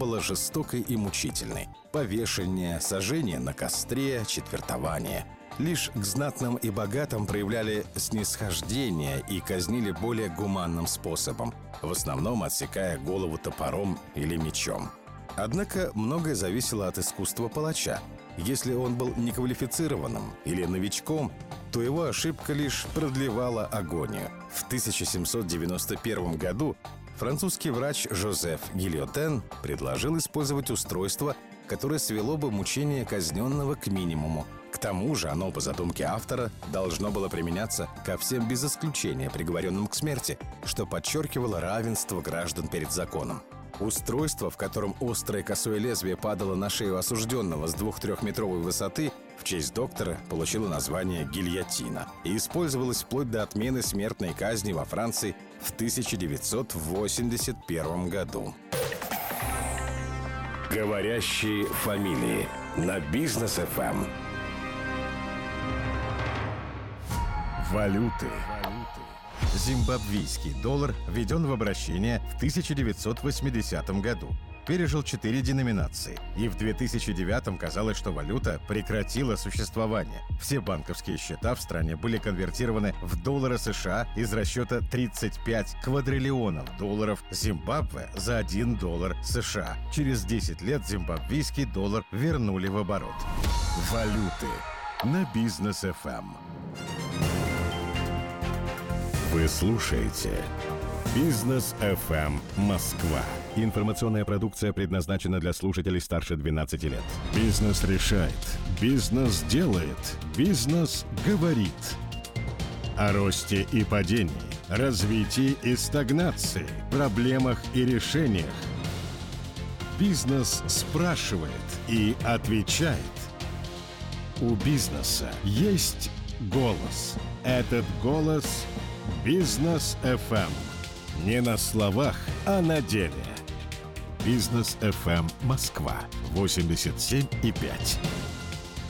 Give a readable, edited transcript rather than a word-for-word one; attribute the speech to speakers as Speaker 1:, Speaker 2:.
Speaker 1: была жестокой и мучительной. Повешение, сожжение на костре, четвертование. Лишь к знатным и богатым проявляли снисхождение и казнили более гуманным способом, в основном отсекая голову топором или мечом. Однако многое зависело от искусства палача. Если он был неквалифицированным или новичком, то его ошибка лишь продлевала агонию. В 1791 году французский врач Жозеф Гильотен предложил использовать устройство, которое свело бы мучение казненного к минимуму. К тому же оно, по задумке автора, должно было применяться ко всем без исключения приговоренным к смерти, что подчеркивало равенство граждан перед законом. Устройство, в котором острое косое лезвие падало на шею осужденного с 2-3-метровой высоты, в честь доктора получило название гильотина и использовалось вплоть до отмены смертной казни во Франции в 1981 году.
Speaker 2: Говорящие фамилии на Бизнес ФМ. Валюты.
Speaker 3: Зимбабвийский доллар введен в обращение в 1980 году. Пережил 4 деноминации. И в 2009 казалось, что валюта прекратила существование. Все банковские счета в стране были конвертированы в доллары США из расчета 35 квадриллионов долларов Зимбабве за $1 США. Через 10 лет зимбабвийский доллар вернули в оборот.
Speaker 2: Валюты на Бизнес ФМ. Вы слушаете Бизнес ФМ Москва.
Speaker 3: Информационная продукция предназначена для слушателей старше 12 лет.
Speaker 2: Бизнес решает. Бизнес делает. Бизнес говорит. О росте и падении, развитии и стагнации, проблемах и решениях. Бизнес спрашивает и отвечает. У бизнеса есть голос. Этот голос – Бизнес ФМ. Не на словах, а на деле. Бизнес ФМ Москва 87,5.